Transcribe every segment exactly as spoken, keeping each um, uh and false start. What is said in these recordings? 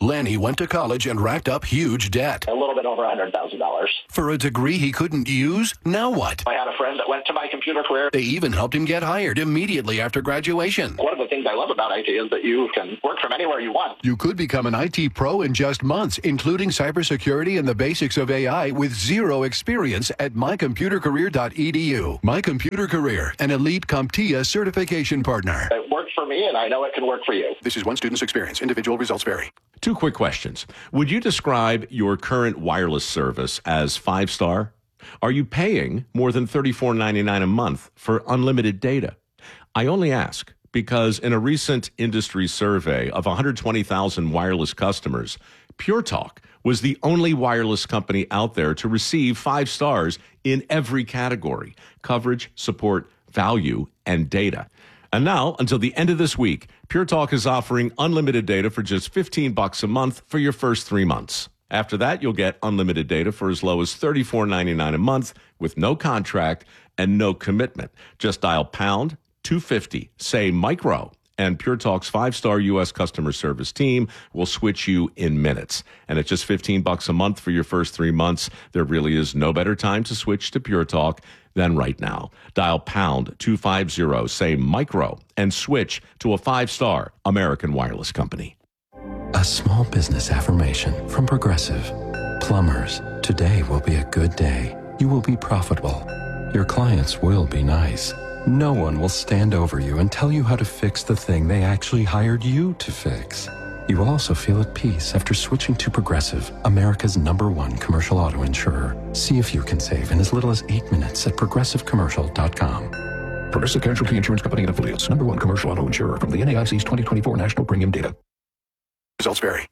Lanny went to college and racked up huge debt. A little bit over one hundred thousand dollars. For a degree he couldn't use? Now what? I had a friend that went to my computer career. They even helped him get hired immediately after graduation. One of the things I love about I T is that you can work from anywhere you want. You could become an I T pro in just months, including cybersecurity and the basics of A I with zero experience at my computer career dot e d u. My Computer Career, an elite CompTIA certification partner. It worked for me, and I know it can work for you. This is one student's experience. Individual results vary. Two quick questions. Would you describe your current wireless service as five-star? Are you paying more than thirty-four ninety-nine a month for unlimited data? I only ask because in a recent industry survey of one hundred twenty thousand wireless customers, Pure Talk was the only wireless company out there to receive five stars in every category: coverage, support, value, and data. And now, until the end of this week, Pure Talk is offering unlimited data for just fifteen bucks a month for your first three months. After that, you'll get unlimited data for as low as thirty-four ninety-nine a month with no contract and no commitment. Just dial pound two fifty, say micro, and Pure Talk's five-star U S customer service team will switch you in minutes. And at just fifteen bucks a month for your first three months, there really is no better time to switch to Pure Talk than right now. Dial pound two fifty, say micro, and switch to a five-star American wireless company. A small business affirmation from Progressive. Plumbers, today will be a good day. You will be profitable. Your clients will be nice. No one will stand over you and tell you how to fix the thing they actually hired you to fix. You will also feel at peace after switching to Progressive, America's number one commercial auto insurer. See if you can save in as little as eight minutes at progressive commercial dot com. Progressive Casualty Insurance Company and Affiliates, number one commercial auto insurer from the N A I C's twenty twenty-four National Premium Data. Results vary.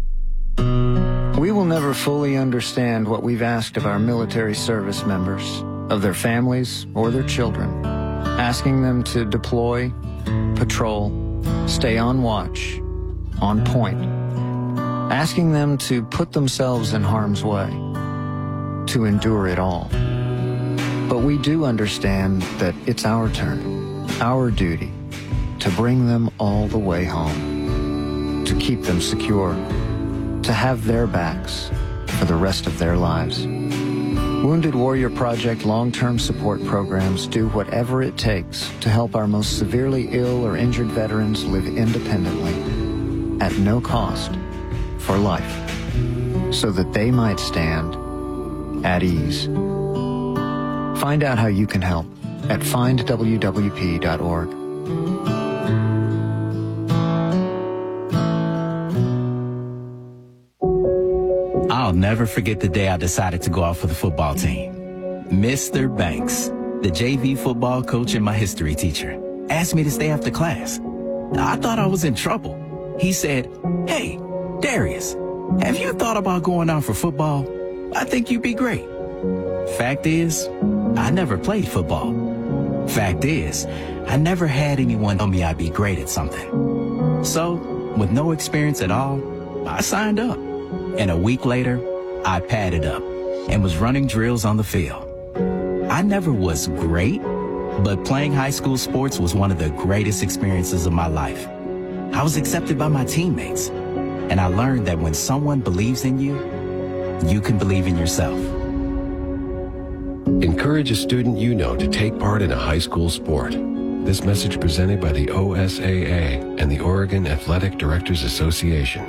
We will never fully understand what we've asked of our military service members, of their families or their children, asking them to deploy, patrol, stay on watch, on point, asking them to put themselves in harm's way, to endure it all. But we do understand that it's our turn, our duty, to bring them all the way home, to keep them secure, to have their backs for the rest of their lives. Wounded Warrior Project long-term support programs do whatever it takes to help our most severely ill or injured veterans live independently, at no cost, for life, so that they might stand at ease. Find out how you can help at find w w p dot org. I'll never forget the day I decided to go out for the football team. Mister Banks, the J V football coach and my history teacher, asked me to stay after class. I thought I was in trouble. He said, "Hey, Darius, have you thought about going out for football? I think you'd be great." Fact is, I never played football. Fact is, I never had anyone tell me I'd be great at something. So, with no experience at all, I signed up. And a week later, I padded up and was running drills on the field. I never was great, but playing high school sports was one of the greatest experiences of my life. I was accepted by my teammates, and I learned that when someone believes in you, you can believe in yourself. Encourage a student you know to take part in a high school sport. This message presented by the O S A A and the Oregon Athletic Directors Association.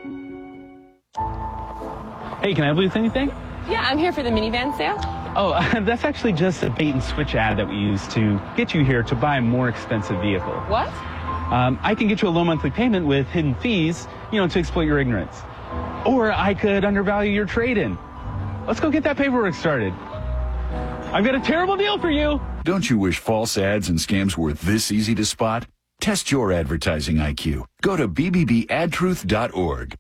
Hey, can I help you with anything? Yeah, I'm here for the minivan sale. Oh, uh, that's actually just a bait and switch ad that we use to get you here to buy a more expensive vehicle. What? Um, I can get you a low monthly payment with hidden fees, you know, to exploit your ignorance. Or I could undervalue your trade-in. Let's go get that paperwork started. I've got a terrible deal for you. Don't you wish false ads and scams were this easy to spot? Test your advertising I Q. Go to b b b ad truth dot org.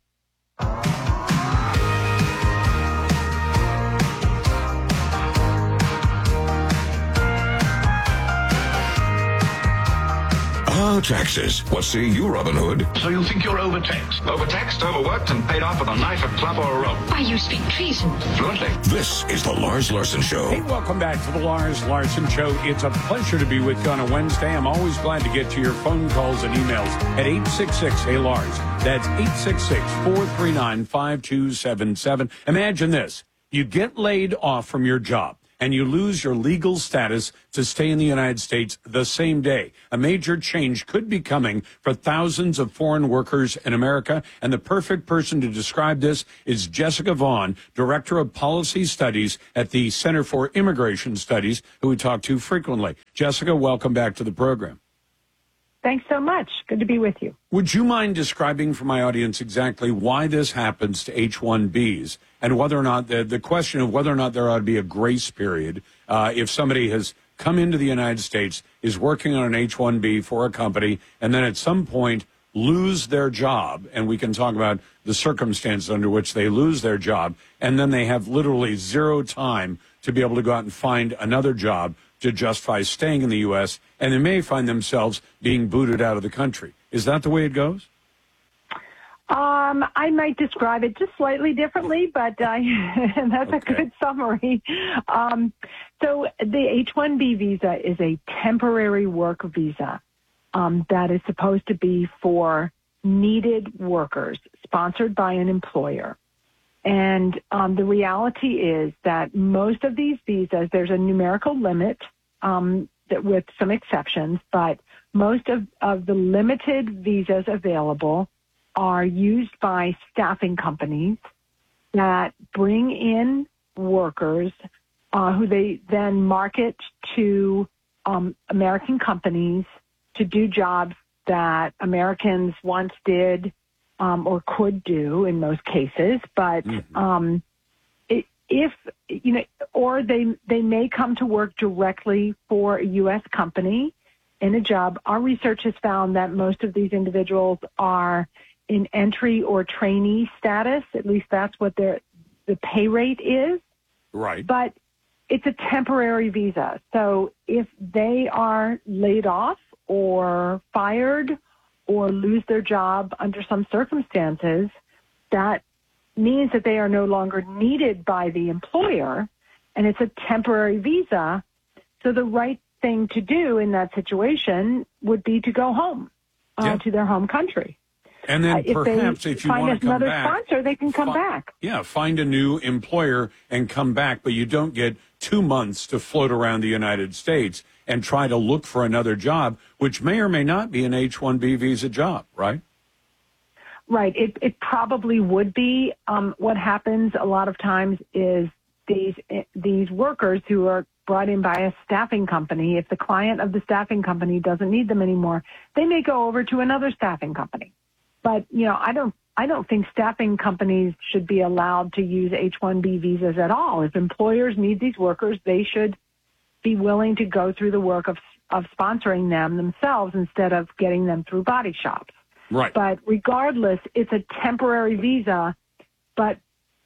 Ah, taxes. What say you, Robin Hood? So you think you're overtaxed? Overtaxed, overworked, and paid off with a knife, a club, or a rope. Why, you speak treason. Fluently. This is the Lars Larson Show. Hey, welcome back to the Lars Larson Show. It's a pleasure to be with you on a Wednesday. I'm always glad to get to your phone calls and emails at eight six six, hey Lars. That's eight six six, four three nine, five two seven seven. Imagine this. You get laid off from your job, and you lose your legal status to stay in the United States the same day. A major change could be coming for thousands of foreign workers in America, and the perfect person to describe this is Jessica Vaughn, Director of Policy Studies at the Center for Immigration Studies, who we talk to frequently. Jessica, welcome back to the program. Thanks so much. Good to be with you. Would you mind describing for my audience exactly why this happens to H one Bs and whether or not the, the question of whether or not there ought to be a grace period uh, if somebody has come into the United States, is working on an H one B for a company, and then at some point lose their job, and we can talk about the circumstances under which they lose their job, and then they have literally zero time to be able to go out and find another job to justify staying in the U S, and they may find themselves being booted out of the country. Is that the way it goes? Um, I might describe it just slightly differently, but I, that's okay. A good summary. Um, so the H one B visa is a temporary work visa um, that is supposed to be for needed workers, sponsored by an employer. And um, the reality is that most of these visas, there's a numerical limit um, that with some exceptions, but most of, of the limited visas available are used by staffing companies that bring in workers uh, who they then market to um, American companies to do jobs that Americans once did Um, or could do in most cases, but um, it, if you know, or they they may come to work directly for a U S company in a job. Our research has found that most of these individuals are in entry or trainee status. At least that's what their the pay rate is. Right. But it's a temporary visa, so if they are laid off or fired or lose their job under some circumstances, that means that they are no longer needed by the employer, and it's a temporary visa. So the right thing to do in that situation would be to go home uh, yeah. to their home country. And then uh, if perhaps they if you find want to come another back, sponsor, they can come fi- back. Yeah, find a new employer and come back, but you don't get two months to float around the United States and try to look for another job, which may or may not be an H one B visa job, right? Right. It, it probably would be. Um, what happens a lot of times is these these workers who are brought in by a staffing company, if the client of the staffing company doesn't need them anymore, they may go over to another staffing company. But, you know, I don't I don't think staffing companies should be allowed to use H one B visas at all. If employers need these workers, they should be willing to go through the work of of sponsoring them themselves instead of getting them through body shops. Right. But regardless, it's a temporary visa, but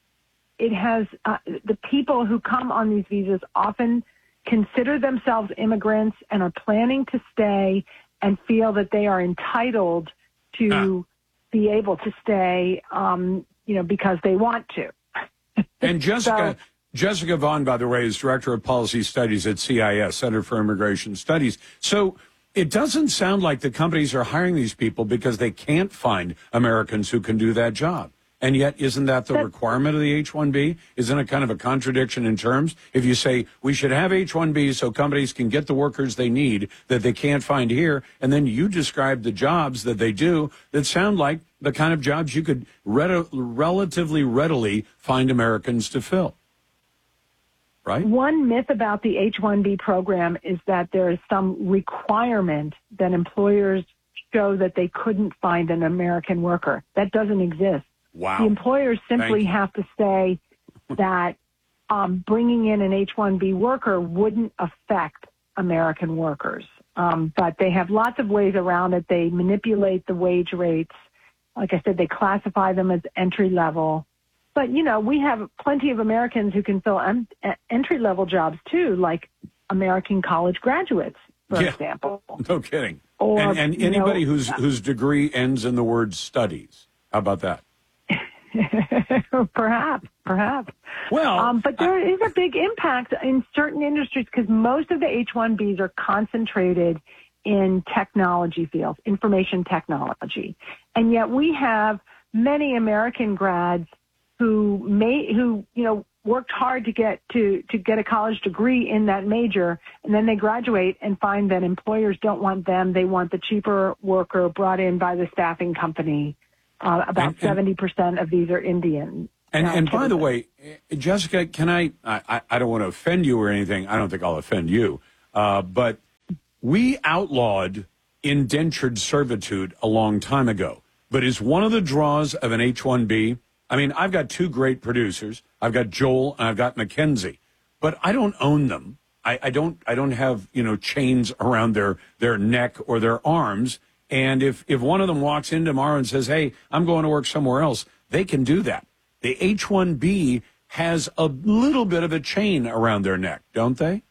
it has uh, the people who come on these visas often consider themselves immigrants and are planning to stay and feel that they are entitled to ah. be able to stay, um, you know, because they want to. And Jessica, so, Jessica Vaughn, by the way, is Director of Policy Studies at C I S, Center for Immigration Studies. So it doesn't sound like the companies are hiring these people because they can't find Americans who can do that job. And yet, isn't that the requirement of the H one B? Isn't it kind of a contradiction in terms? If you say we should have H one B so companies can get the workers they need that they can't find here, and then you describe the jobs that they do that sound like the kind of jobs you could re- relatively readily find Americans to fill. Right? One myth about the H one B program is that there is some requirement that employers show that they couldn't find an American worker. That doesn't exist. Wow. The employers simply have to say that um, bringing in an H one B worker wouldn't affect American workers. Um, but they have lots of ways around it. They manipulate the wage rates. Like I said, they classify them as entry level. But, you know, we have plenty of Americans who can fill em- entry-level jobs, too, like American college graduates, for yeah. example. No kidding. Or, and and you anybody know, whose whose degree ends in the word studies. How about that? perhaps, perhaps. Well, um, but there I, is a big impact in certain industries because most of the H one Bs are concentrated in technology fields, information technology, and yet we have many American grads who may who you know worked hard to get to to get a college degree in that major, and then they graduate and find that employers don't want them; they want the cheaper worker brought in by the staffing company. Uh, about and, and, seventy percent of these are Indian. And, and by the way, Jessica, can I, I, I don't want to offend you or anything. I don't think I'll offend you. Uh, but we outlawed indentured servitude a long time ago. But is one of the draws of an H one B, I mean, I've got two great producers. I've got Joel and I've got Mackenzie. But I don't own them. I, I don't I don't have, you know, chains around their, their neck or their arms. And if, if one of them walks in tomorrow and says, hey, I'm going to work somewhere else, they can do that. The H one B has a little bit of a chain around their neck, don't they?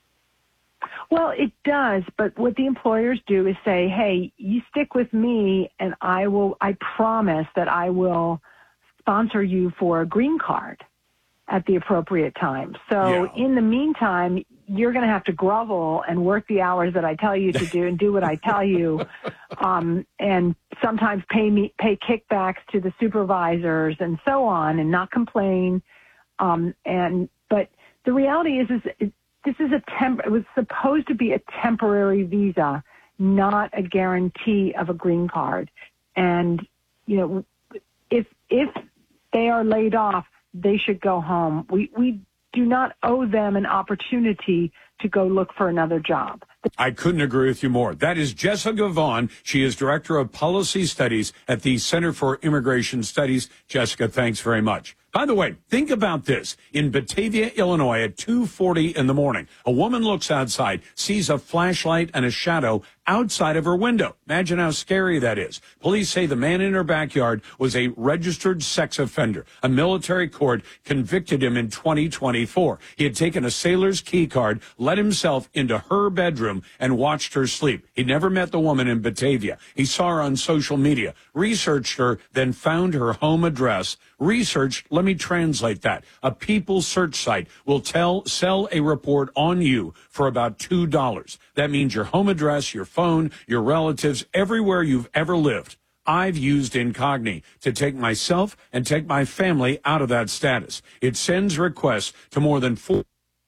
Well, it does. But what the employers do is say, hey, you stick with me and I will, I promise that I will sponsor you for a green card at the appropriate time. So yeah. in the meantime, you're going to have to grovel and work the hours that I tell you to do and do what I tell you. Um, and sometimes pay me, pay kickbacks to the supervisors and so on and not complain. Um, and, but the reality is, is it, this is a temp, it was supposed to be a temporary visa, not a guarantee of a green card. And, you know, if, if they are laid off, they should go home. We, we, do not owe them an opportunity to go look for another job. I couldn't agree with you more. That is Jessica Vaughn. She is Director of Policy Studies at the Center for Immigration Studies. Jessica, thanks very much. By the way, think about this. In Batavia, Illinois, at two forty in the morning, a woman looks outside, sees a flashlight and a shadow outside of her window. Imagine how scary that is. Police say the man in her backyard was a registered sex offender. A military court convicted him in twenty twenty-four. He had taken a sailor's key card, let himself into her bedroom, and watched her sleep. He never met the woman in Batavia. He saw her on social media, researched her, then found her home address, researched, let me translate that. A People search site will tell, sell a report on you for about two dollars. That means your home address, your phone, your relatives, everywhere you've ever lived. I've used Incogni to take myself and take my family out of that status. It sends requests to more than four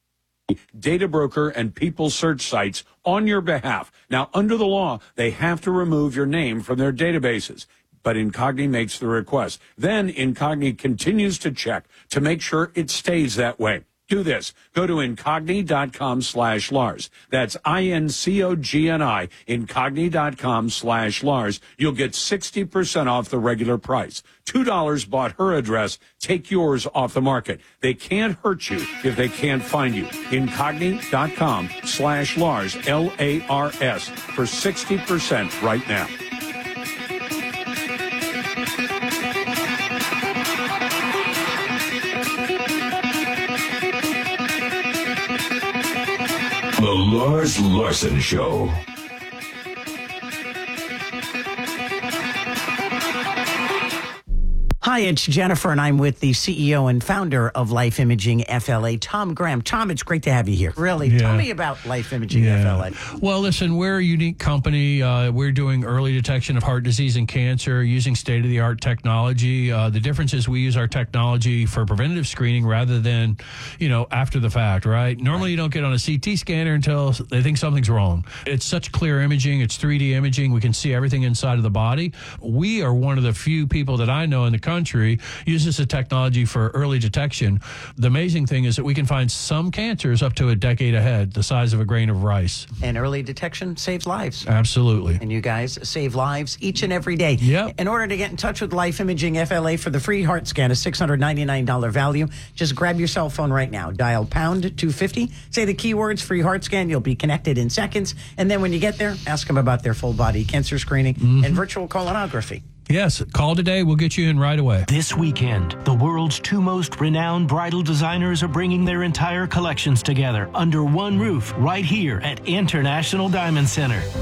data broker and People search sites on your behalf. Now, under the law, they have to remove your name from their databases. But Incogni makes the request. Then Incogni continues to check to make sure it stays that way. Do this. Go to Incogni.com slash Lars. That's I-N-C-O-G-N-I, Incogni.com slash Lars. You'll get sixty percent off the regular price. two dollars bought her address. Take yours off the market. They can't hurt you if they can't find you. Incogni.com slash Lars, L A R S, for sixty percent right now. The Lars Larson Show. Hi, it's Jennifer, and I'm with the C E O and founder of Life Imaging F L A, Tom Graham. Tom, it's great to have you here. Really, yeah. Tell me about Life Imaging yeah. F L A. Well, listen, we're a unique company. Uh, we're doing early detection of heart disease and cancer using state-of-the-art technology. Uh, the difference is we use our technology for preventative screening rather than, you know, after the fact, right? Normally, right. you don't get on a C T scanner until they think something's wrong. It's such clear imaging. It's three D imaging. We can see everything inside of the body. We are one of the few people that I know in the country uses the technology for early detection. The amazing thing is that we can find some cancers up to a decade ahead, the size of a grain of rice. And early detection saves lives. Absolutely. And you guys save lives each and every day. Yep. In order to get in touch with Life Imaging F L A for the free heart scan, a six hundred ninety-nine dollars value, just grab your cell phone right now. Dial pound two fifty, say the keywords free heart scan. You'll be connected in seconds. And then when you get there, ask them about their full body cancer screening mm-hmm. and virtual colonography. Yes, call today. We'll get you in right away. This weekend, the world's two most renowned bridal designers are bringing their entire collections together under one roof right here at International Diamond Center.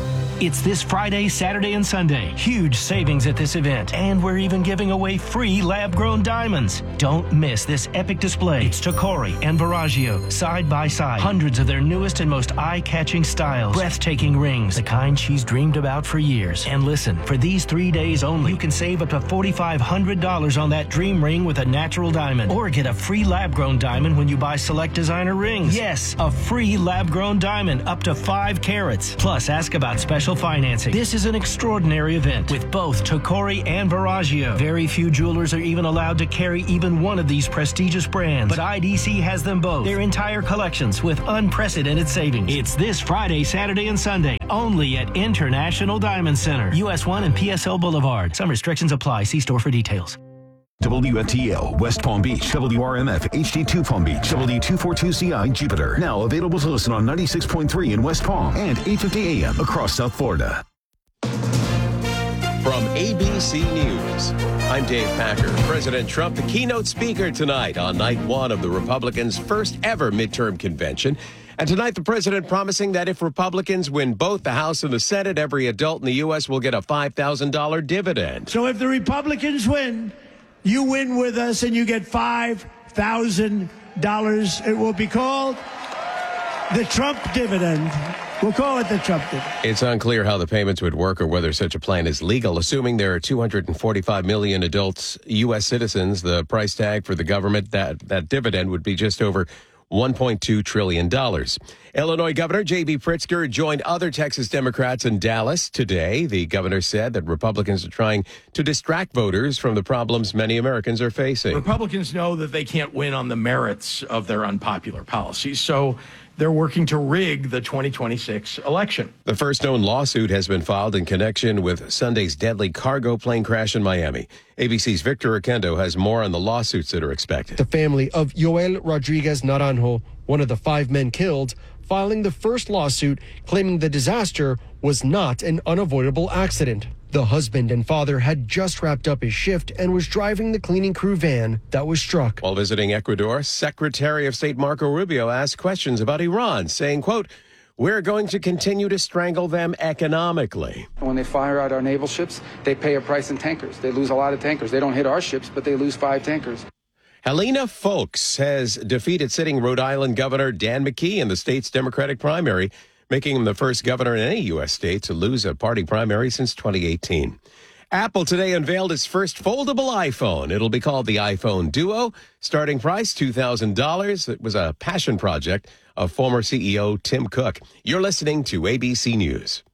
It's this Friday, Saturday, and Sunday. Huge savings at this event. And we're even giving away free lab-grown diamonds. Don't miss this epic display. It's Tacori and Verragio, side by side. Hundreds of their newest and most eye-catching styles. Breathtaking rings, the kind she's dreamed about for years. And listen, for these three days only, you can save up to four thousand five hundred dollars on that dream ring with a natural diamond. Or get a free lab-grown diamond when you buy select designer rings. Yes, a free lab-grown diamond up to five carats. Plus, ask about special financing. This is an extraordinary event with both Tacori and Verragio. Very few jewelers are even allowed to carry even one of these prestigious brands, but I D C has them both. Their entire collections with unprecedented savings. It's this Friday, Saturday, and Sunday, only at International Diamond Center, U S one and P S L Boulevard. Some restrictions apply. See store for details. W F T L, West Palm Beach, W R M F, H D two Palm Beach, W two forty-two C I, Jupiter. Now available to listen on ninety-six point three in West Palm and eight fifty A M across South Florida. From A B C News, I'm Dave Packer. President Trump, the keynote speaker tonight on night one of the Republicans' first ever midterm convention. And tonight, the president promising that if Republicans win both the House and the Senate, every adult in the U S will get a five thousand dollars dividend. So if the Republicans win, you win with us and you get five thousand dollars. It will be called the Trump dividend. We'll call it the Trump dividend. It's unclear how the payments would work or whether such a plan is legal. Assuming there are two hundred forty-five million adults, U S citizens, the price tag for the government, that, that dividend would be just over one point two trillion dollars. Illinois Governor J B Pritzker joined other Texas Democrats in Dallas today. The governor said that Republicans are trying to distract voters from the problems many Americans are facing. Republicans know that they can't win on the merits of their unpopular policies, so they're working to rig the twenty twenty-six election. The first known lawsuit has been filed in connection with Sunday's deadly cargo plane crash in Miami. A B C's Victor Oquendo has more on the lawsuits that are expected. The family of Yoel Rodriguez Naranjo, one of the five men killed, filing the first lawsuit claiming the disaster was not an unavoidable accident. The husband and father had just wrapped up his shift and was driving the cleaning crew van that was struck. While visiting Ecuador, Secretary of State Marco Rubio asked questions about Iran, saying, quote, "We're going to continue to strangle them economically." When they fire out our naval ships, they pay a price in tankers. They lose a lot of tankers. They don't hit our ships, but they lose five tankers. Helena Foulkes has defeated sitting Rhode Island Governor Dan McKee in the state's Democratic primary, making him the first governor in any U S state to lose a party primary since twenty eighteen. Apple today unveiled its first foldable iPhone. It'll be called the iPhone Duo. Starting price, two thousand dollars. It was a passion project of former C E O Tim Cook. You're listening to A B C News.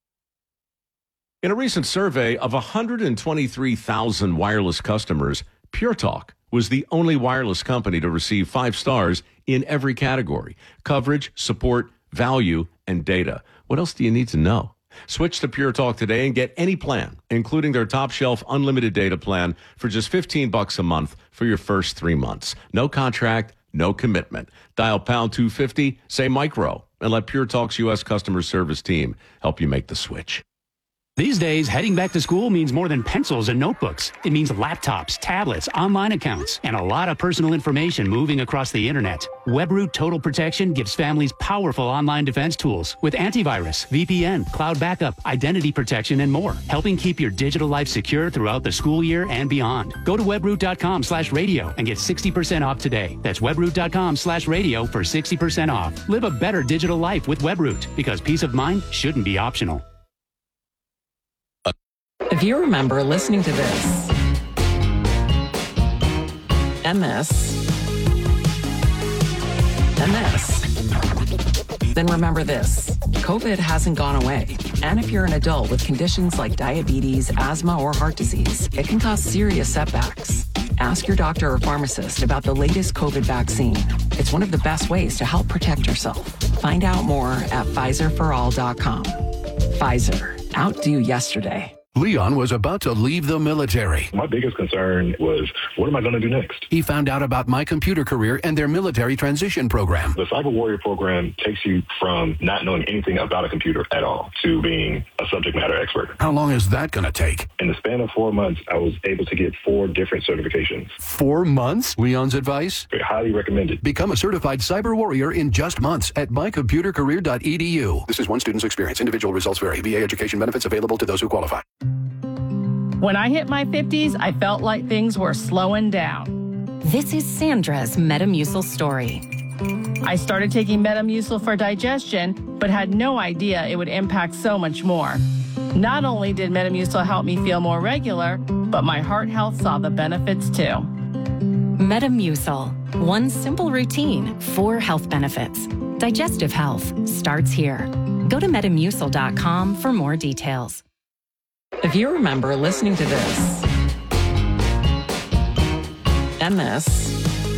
In a recent survey of one hundred twenty-three thousand wireless customers, Pure Talk was the only wireless company to receive five stars in every category: coverage, support, value, and data. What else do you need to know? Switch to Pure Talk today and get any plan, including their top shelf unlimited data plan for just fifteen bucks a month for your first three months. No contract, no commitment. Dial pound two fifty, say micro, and let Pure Talk's U S customer service team help you make the switch. These days, heading back to school means more than pencils and notebooks. It means laptops, tablets, online accounts, and a lot of personal information moving across the internet. WebRoot Total Protection gives families powerful online defense tools with antivirus, V P N, cloud backup, identity protection, and more, helping keep your digital life secure throughout the school year and beyond. Go to webroot.com slash radio and get sixty percent off today. That's webroot.com slash radio for sixty percent off. Live a better digital life with WebRoot, because peace of mind shouldn't be optional. If you remember listening to this, M S, M S, then remember this: COVID hasn't gone away. And if you're an adult with conditions like diabetes, asthma, or heart disease, it can cause serious setbacks. Ask your doctor or pharmacist about the latest COVID vaccine. It's one of the best ways to help protect yourself. Find out more at Pfizer for all dot com. Pfizer, outdo yesterday. Leon was about to leave the military. My biggest concern was, what am I going to do next? He found out about My Computer Career and their military transition program. The Cyber Warrior program takes you from not knowing anything about a computer at all to being a subject matter expert. How long is that going to take? In the span of four months, I was able to get four different certifications. Four months? Leon's advice? Very highly recommended. Become a certified cyber warrior in just months at my computer career dot e d u. This is one student's experience. Individual results vary. V A education benefits available to those who qualify. When I hit my fifties, I felt like things were slowing down. This is Sandra's Metamucil story. I started taking Metamucil for digestion, but had no idea it would impact so much more. Not only did Metamucil help me feel more regular, but my heart health saw the benefits too. Metamucil. One simple routine, four health benefits. Digestive health starts here. Go to metamucil dot com for more details. If you remember listening to this, and this,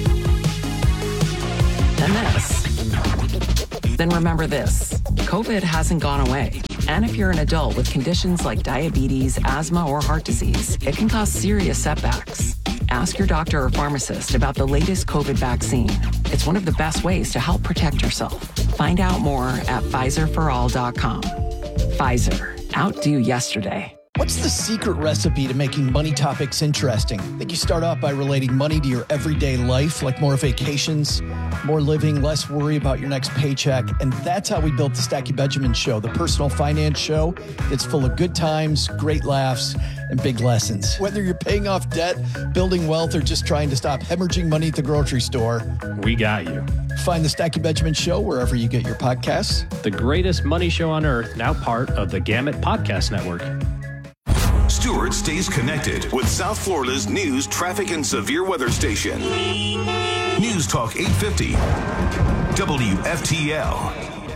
and this, then remember this. COVID hasn't gone away. And if you're an adult with conditions like diabetes, asthma, or heart disease, it can cause serious setbacks. Ask your doctor or pharmacist about the latest COVID vaccine. It's one of the best ways to help protect yourself. Find out more at Pfizer for all dot com. Pfizer. Outdo yesterday. What's the secret recipe to making money topics interesting? I think you start off by relating money to your everyday life, like more vacations, more living, less worry about your next paycheck. And that's how we built the Stacky Benjamin Show, the personal finance show that's full of good times, great laughs, and big lessons. Whether you're paying off debt, building wealth, or just trying to stop hemorrhaging money at the grocery store, we got you. Find the Stacky Benjamin Show wherever you get your podcasts. The greatest money show on earth, now part of the Gamut Podcast Network. Stewart stays connected with South Florida's news, traffic, and severe weather station. News Talk eight fifty, W F T L.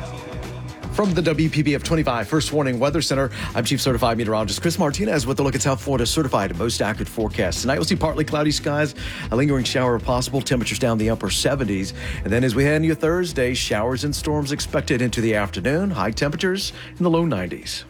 From the W P B F twenty-five First Warning Weather Center, I'm Chief Certified Meteorologist Chris Martinez with a look at South Florida's certified most accurate forecast. Tonight we'll see partly cloudy skies, a lingering shower possible, temperatures down the upper seventies. And then as we head into Thursday, showers and storms expected into the afternoon, high temperatures in the low nineties.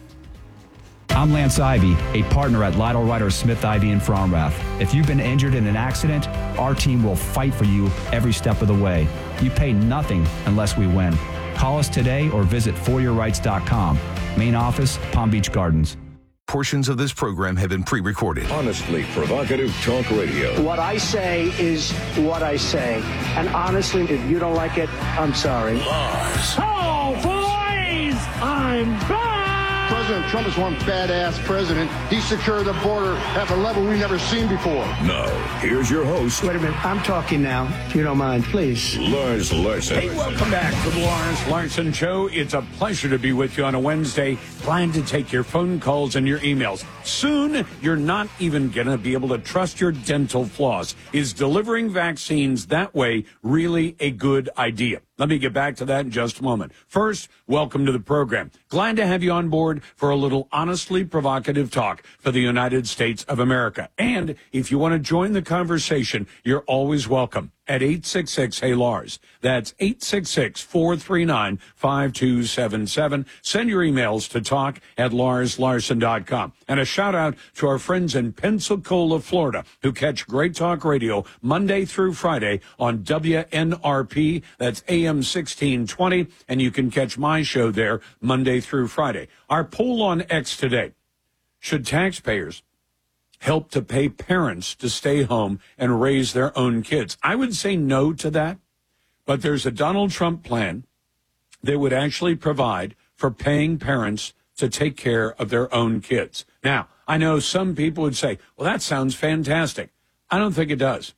I'm Lance Ivy, a partner at Lytle Ryder Smith Ivy in Fromrath. If you've been injured in an accident, our team will fight for you every step of the way. You pay nothing unless we win. Call us today or visit for your rights dot com. Main office, Palm Beach Gardens. Portions of this program have been pre-recorded. Honestly provocative talk radio. What I say is what I say. And honestly, if you don't like it, I'm sorry. Lars. Oh, boys! I'm back! President Trump is one badass president. He secured the border at a level we've never seen before. Now, here's your host. Wait a minute. I'm talking now, if you don't mind, please. Lars Larson. Hey, welcome back to the Lars Larson Show. It's a pleasure to be with you on a Wednesday. Glad to take your phone calls and your emails. Soon, you're not even going to be able to trust your dental floss. Is delivering vaccines that way really a good idea? Let me get back to that in just a moment. First, welcome to the program. Glad to have you on board for a little honestly provocative talk for the United States of America. And if you want to join the conversation, you're always welcome at eight six six, hey Lars. That's eight six six, four three nine, five two seven seven. Send your emails to talk at lars larson dot com. And a shout out to our friends in Pensacola, Florida, who catch Great Talk Radio Monday through Friday on W N R P. That's A M sixteen twenty. And you can catch my show there Monday through Friday. Our poll on X today: should taxpayers help to pay parents to stay home and raise their own kids? I would say no to that, but there's a Donald Trump plan that would actually provide for paying parents to take care of their own kids. Now, I know some people would say, well, that sounds fantastic. I don't think it does.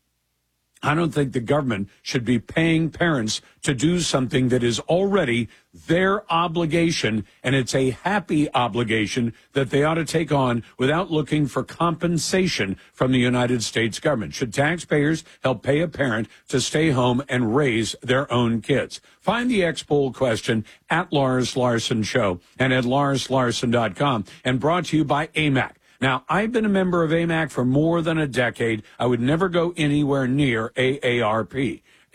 I don't think the government should be paying parents to do something that is already their obligation, and it's a happy obligation that they ought to take on without looking for compensation from the United States government. Should taxpayers help pay a parent to stay home and raise their own kids? Find the X poll question at Lars Larson Show and at lars larson dot com, and brought to you by A M A C. Now, I've been a member of A M A C for more than a decade. I would never go anywhere near A A R P.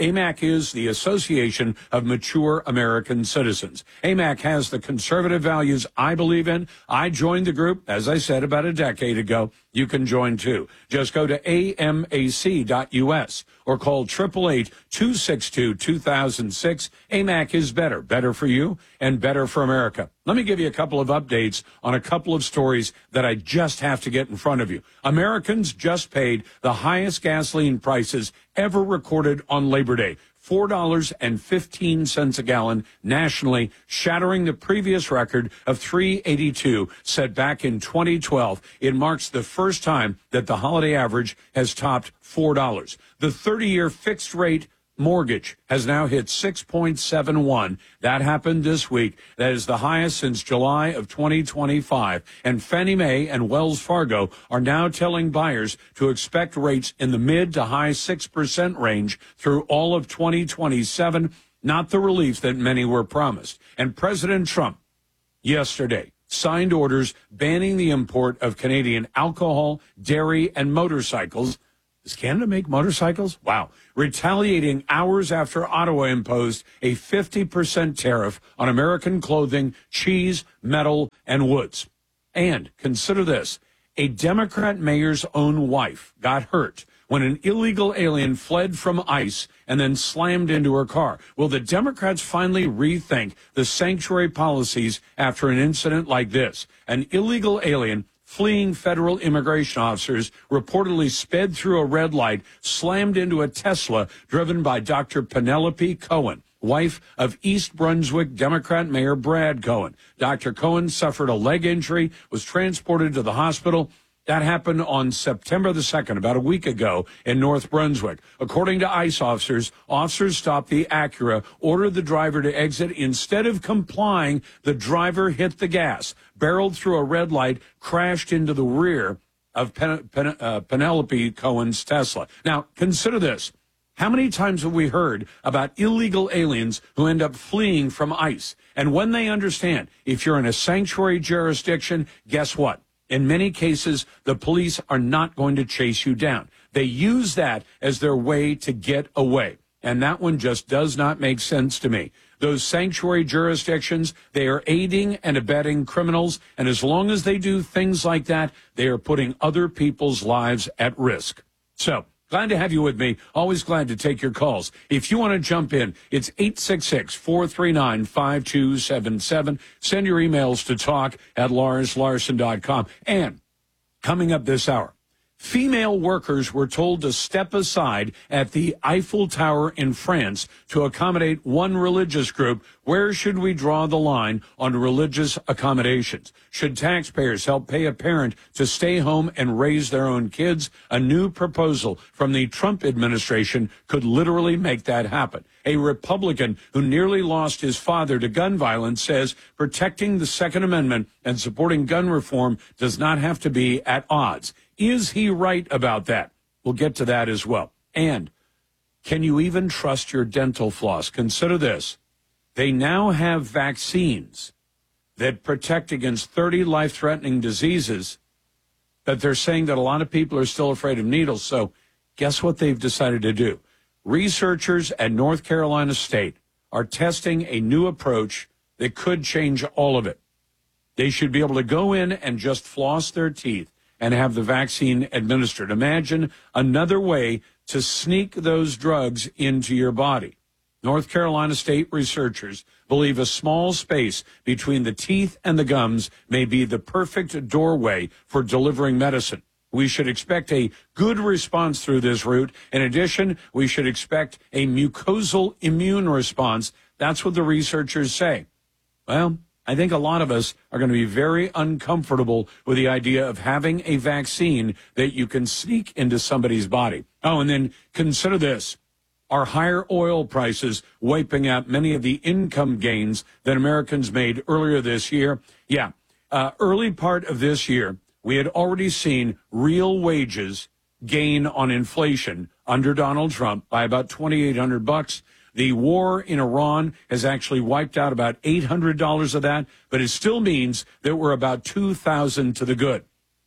A M A C is the Association of Mature American Citizens. A M A C has the conservative values I believe in. I joined the group, as I said, about a decade ago. You can join too. Just go to A M A C dot U S or call eight eight eight, two six two, two thousand six. A M A C is better. Better for you and better for America. Let me give you a couple of updates on a couple of stories that I just have to get in front of you. Americans just paid the highest gasoline prices ever recorded on Labor Day. four dollars and fifteen cents a gallon nationally, shattering the previous record of three dollars and eighty-two cents set back in twenty twelve. It marks the first time that the holiday average has topped four dollars. The thirty-year fixed rate mortgage has now hit six point seven one. That happened this week. That is the highest since July of twenty twenty-five. And Fannie Mae and Wells Fargo are now telling buyers to expect rates in the mid to high six percent range through all of twenty twenty-seven, not the relief that many were promised. And President Trump yesterday signed orders banning the import of Canadian alcohol, dairy, and motorcycles. Does Canada make motorcycles? Wow. Retaliating hours after Ottawa imposed a fifty percent tariff on American clothing, cheese, metal, and woods. And consider this, a Democrat mayor's own wife got hurt when an illegal alien fled from ICE and then slammed into her car. Will the Democrats finally rethink the sanctuary policies after an incident like this? An illegal alien fleeing federal immigration officers reportedly sped through a red light, slammed into a Tesla driven by Doctor Penelope Cohen, wife of East Brunswick Democrat Mayor Brad Cohen. Doctor Cohen suffered a leg injury, was transported to the hospital. That happened on September the second, about a week ago, in North Brunswick. According to ICE officers, officers stopped the Acura, ordered the driver to exit. Instead of complying, the driver hit the gas, barreled through a red light, crashed into the rear of Pen- Pen- uh, Penelope Cohen's Tesla. Now, consider this. How many times have we heard about illegal aliens who end up fleeing from ICE? And when they understand, if you're in a sanctuary jurisdiction, guess what? In many cases, the police are not going to chase you down. They use that as their way to get away. And that one just does not make sense to me. Those sanctuary jurisdictions, they are aiding and abetting criminals. And as long as they do things like that, they are putting other people's lives at risk. So, glad to have you with me. Always glad to take your calls. If you want to jump in, it's eight six six, four three nine, five two seven seven. Send your emails to talk at lars larson dot com. And coming up this hour, female workers were told to step aside at the Eiffel Tower in France to accommodate one religious group. Where should we draw the line on religious accommodations? Should taxpayers help pay a parent to stay home and raise their own kids? A new proposal from the Trump administration could literally make that happen. A Republican who nearly lost his father to gun violence says protecting the Second Amendment and supporting gun reform does not have to be at odds. Is he right about that? We'll get to that as well. And can you even trust your dental floss? Consider this. They now have vaccines that protect against thirty life-threatening diseases, but they're saying that a lot of people are still afraid of needles. So guess what they've decided to do? Researchers at North Carolina State are testing a new approach that could change all of it. They should be able to go in and just floss their teeth and have the vaccine administered. Imagine another way to sneak those drugs into your body. North Carolina State researchers believe a small space between the teeth and the gums may be the perfect doorway for delivering medicine. We should expect a good response through this route. In addition, we should expect a mucosal immune response. That's what the researchers say. Well, I think a lot of us are going to be very uncomfortable with the idea of having a vaccine that you can sneak into somebody's body. Oh, and then consider this. Are higher oil prices wiping out many of the income gains that Americans made earlier this year? Yeah, uh, early part of this year, we had already seen real wages gain on inflation under Donald Trump by about twenty-eight hundred bucks. The war in Iran has actually wiped out about eight hundred dollars of that, but it still means that we're about two thousand to the good.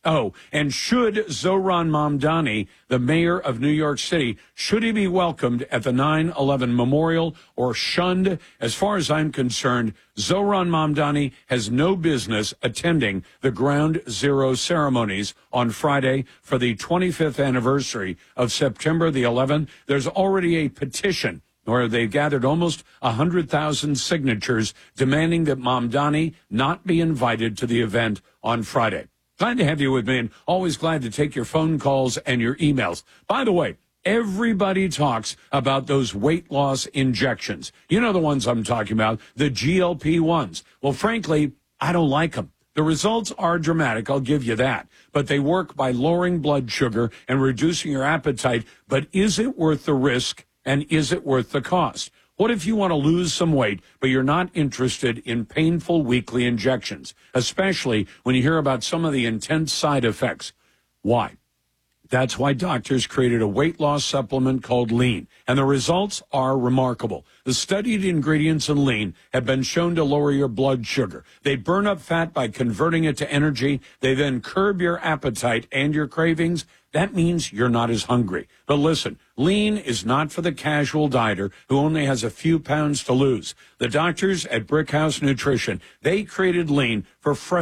Oh, and should Zohran Mamdani, the mayor of New York City, should he be welcomed at the nine eleven memorial or shunned? As far as I'm concerned, Zohran Mamdani has no business attending the Ground Zero ceremonies on Friday for the twenty-fifth anniversary of September the eleventh. There's already a petition where they've gathered almost one hundred thousand signatures demanding that Mamdani not be invited to the event on Friday. Glad to have you with me, and always glad to take your phone calls and your emails. By the way, everybody talks about those weight loss injections. You know the ones I'm talking about, the G L P ones. Well, frankly, I don't like them. The results are dramatic, I'll give you that. But they work by lowering blood sugar and reducing your appetite. But is it worth the risk, and is it worth the cost? What if you want to lose some weight, but you're not interested in painful weekly injections, especially when you hear about some of the intense side effects? Why? That's why doctors created a weight loss supplement called Lean, and the results are remarkable. The studied ingredients in Lean have been shown to lower your blood sugar. They burn up fat by converting it to energy. They then curb your appetite and your cravings. That means you're not as hungry. But listen, Lean is not for the casual dieter who only has a few pounds to lose. The doctors at Brickhouse Nutrition, they created Lean for fresh